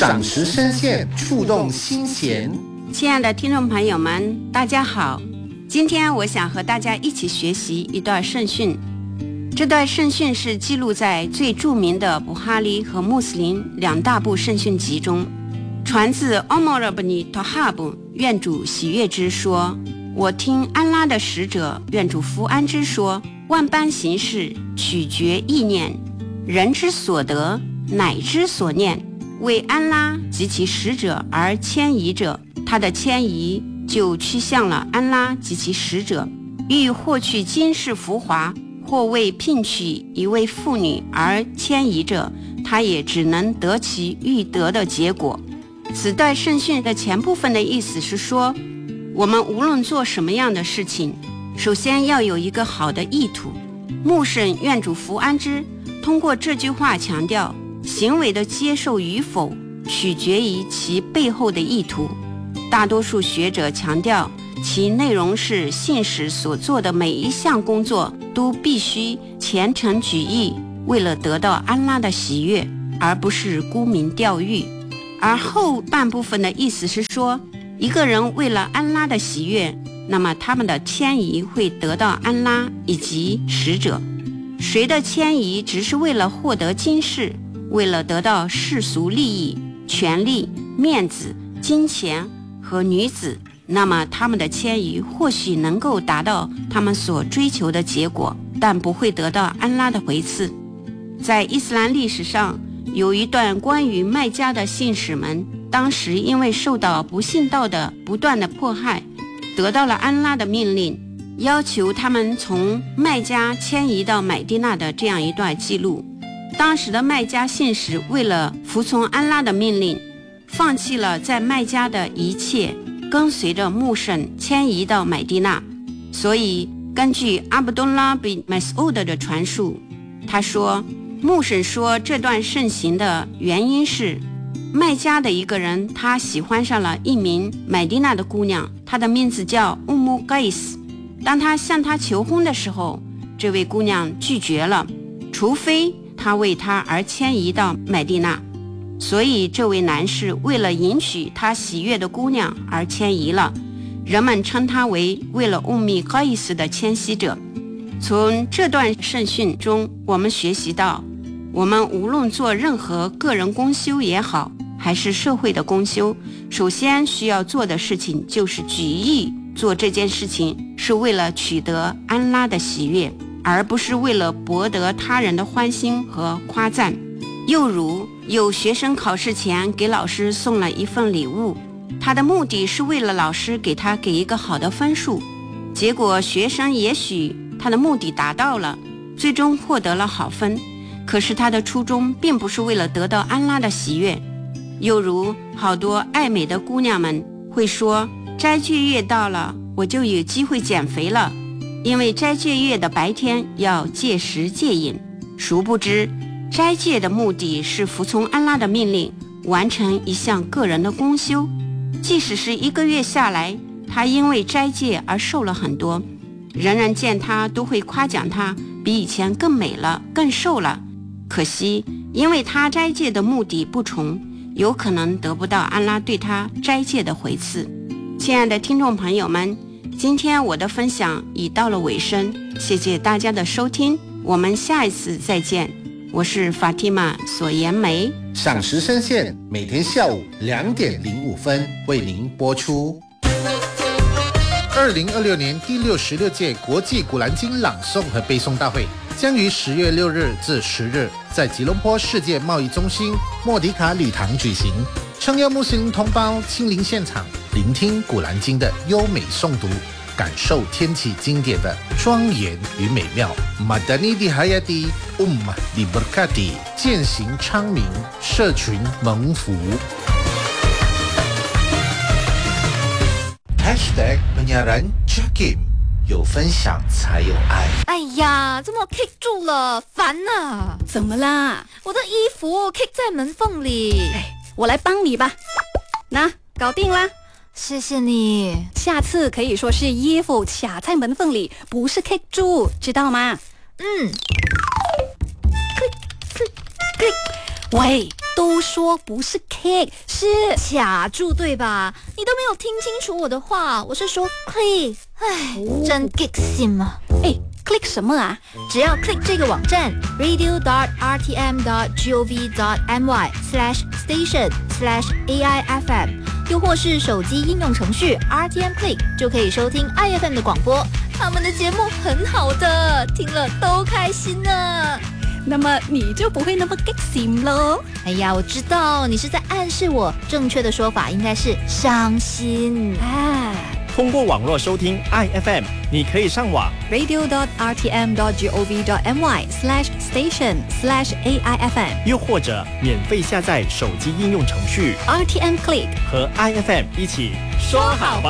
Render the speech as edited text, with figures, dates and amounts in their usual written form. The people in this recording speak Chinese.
赏识深陷，触动心弦。 亲爱的听众朋友们，大家好，今天我想和大家一起学习一段圣训。这段圣训是记录在最著名的布哈里和穆斯林两大部圣训集中，传自奥莫尔布尼托哈布，愿主喜悦之说：我听安拉的使者，愿主福安之说，万般行事取决意念，人之所得乃之所念，为安拉及其使者而迁移者，他的迁移就趋向了安拉及其使者。欲获取今世浮华，或为聘娶一位妇女而迁移者，他也只能得其欲得的结果。此段圣训的前部分的意思是说，我们无论做什么样的事情，首先要有一个好的意图。穆圣愿主福安之通过这句话强调，行为的接受与否取决于其背后的意图。大多数学者强调，其内容是信使所做的每一项工作都必须虔诚举意，为了得到安拉的喜悦，而不是沽名钓誉。而后半部分的意思是说，一个人为了安拉的喜悦，那么他们的迁移会得到安拉以及使者。谁的迁移只是为了获得今世，为了得到世俗利益、权力、面子、金钱和女子，那么他们的迁移或许能够达到他们所追求的结果，但不会得到安拉的回赐。在伊斯兰历史上，有一段关于麦加的信使们，当时因为受到不信道的不断的迫害，得到了安拉的命令，要求他们从麦加迁移到买地那的这样一段记录。当时的麦加信使为了服从安拉的命令，放弃了在麦加的一切，跟随着穆圣迁移到买地那。所以根据阿卜杜拉bin Mas'ud的传述，他说，穆圣说这段盛行的原因是，麦加的一个人他喜欢上了一名买地那的姑娘，她的名字叫乌姆盖斯。当他向她求婚的时候，这位姑娘拒绝了，除非他为她而迁移到买地那。所以这位男士为了迎娶他喜悦的姑娘而迁移了，人们称他为了乌米盖伊斯的迁徙者。从这段圣训中，我们学习到，我们无论做任何个人公修也好，还是社会的公修，首先需要做的事情就是举意做这件事情是为了取得安拉的喜悦，而不是为了博得他人的欢心和夸赞。又如有学生考试前给老师送了一份礼物，他的目的是为了老师给一个好的分数，结果学生也许他的目的达到了，最终获得了好分，可是他的初衷并不是为了得到安拉的喜悦。又如好多爱美的姑娘们会说，斋戒月到了，我就有机会减肥了，因为斋戒月的白天要戒食戒饮。殊不知，斋戒的目的是服从安拉的命令，完成一项个人的公修。即使是一个月下来，他因为斋戒而瘦了很多，人人见他都会夸奖他比以前更美了，更瘦了。可惜因为他斋戒的目的不纯，有可能得不到安拉对他斋戒的回赐。亲爱的听众朋友们，今天我的分享已到了尾声，谢谢大家的收听，我们下一次再见。我是法蒂玛索颜梅， 赏识深陷，每天下午2:05为您播出。2026年第66届国际古兰经朗诵和背诵大会将于10月6日至10日在吉隆坡世界贸易中心莫迪卡礼堂举行，诚邀穆斯林同胞亲临现场，聆听古兰经的优美诵读，感受天启经典的庄严与美妙。Madani di Hayati Ummah di Berkati， 践行昌明，社群蒙福。#penyiaran Jakim， 有分享才有爱。 哎呀，怎么 kick 住了？烦啊！ 怎么啦？ 我的衣服 kick 在门缝里。 我来帮你吧。那搞定啦。 谢谢你。 下次可以说是衣服卡在门缝里，不是 kick 住，知道吗？ click click click。 喂， 都说不是 click， 是卡住对吧？你都没有听清楚我的话，我是说 click。唉，真激心啊！ 哎，click 什么啊？ 只要 click 这个网站 radio.rtm.gov.my/station/AIFM， 又或是手机应用程序 RTM Click， 就可以收听 IFM 的广播。他们的节目很好的，听了都开心呢。 那么你就不会那么激心咯。 哎呀，我知道你是在暗示我，正确的说法应该是伤心啊。 通过网络收听 IFM， 你可以上网 radio.rtm.gov.my/station/AIFM， 又或者免费下载手机应用程序 RTM Click 和 IFM 一起说好吧。